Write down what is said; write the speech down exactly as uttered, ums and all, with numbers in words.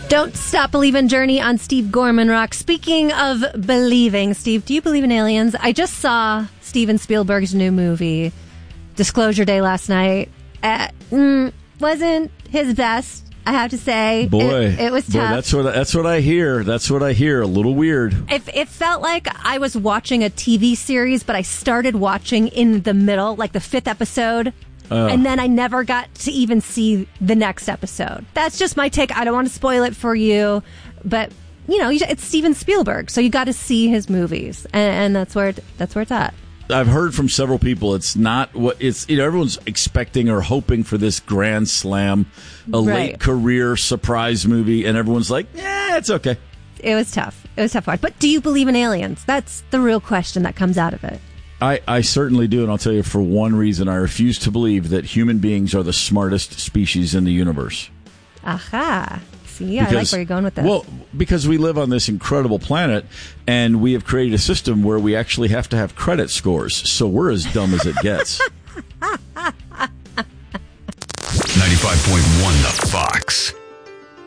Don't Stop Believin' Journey on Steve Gorman Rock. Speaking of believing, Steve, do you believe in aliens? I just saw Steven Spielberg's new movie, Disclosure Day, last night. Uh, mm, wasn't his best, I have to say. Boy, it, it was boy, tough. that's what that's what I hear. That's what I hear. A little weird. It, it felt like I was watching a T V series, but I started watching in the middle, like the fifth episode. Uh, and then I never got to even see the next episode. That's just my take. I don't want to spoil it for you, but you know, it's Steven Spielberg, so you got to see his movies, and, and that's where it, that's where it's at. I've heard from several people it's not what it's. You know, everyone's expecting or hoping for this grand slam, a Right. late career surprise movie, and everyone's like, "Yeah, it's okay." It was tough. It was tough. Hard. But do you believe in aliens? That's the real question that comes out of it. I, I certainly do, and I'll tell you for one reason. I refuse to believe that human beings are the smartest species in the universe. Aha. See, Because, I like where you're going with this. Well, because we live on this incredible planet, and we have created a system where we actually have to have credit scores, so we're as dumb as it gets. ninety-five point one The Fox.